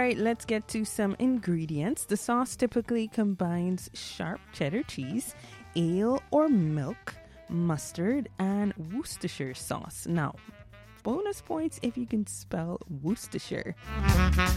right, let's get to some ingredients. The sauce typically combines sharp cheddar cheese, ale or milk, mustard, and Worcestershire sauce. Now, bonus points if you can spell Worcestershire.